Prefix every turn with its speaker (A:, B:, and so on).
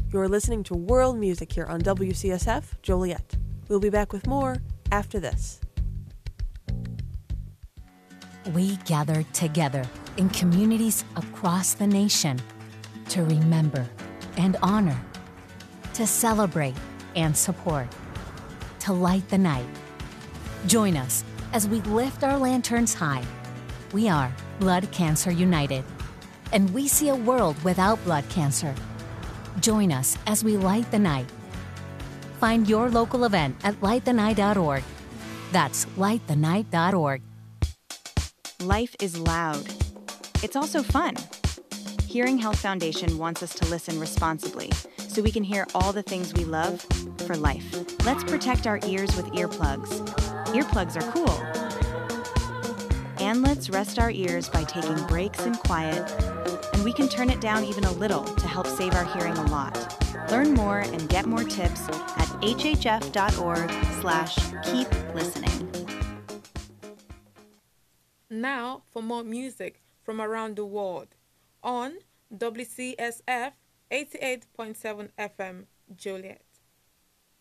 A: You're listening to World Music here on WCSF Joliet. We'll be back with more after this.
B: We gather together in communities across the nation to remember and honor, to celebrate and support, to light the night. Join us as we lift our lanterns high. We are Blood Cancer United, and we see a world without blood cancer. Join us as we light the night. Find your local event at lightthenight.org. That's lightthenight.org.
C: Life is loud. It's also fun. Hearing Health Foundation wants us to listen responsibly so we can hear all the things we love for life. Let's protect our ears with earplugs. Earplugs are cool. And let's rest our ears by taking breaks in quiet, and we can turn it down even a little to help save our hearing a lot. Learn more and get more tips at hhf.org/keep listening.
D: Now for more music from around the world on WCSF 88.7 FM Joliet.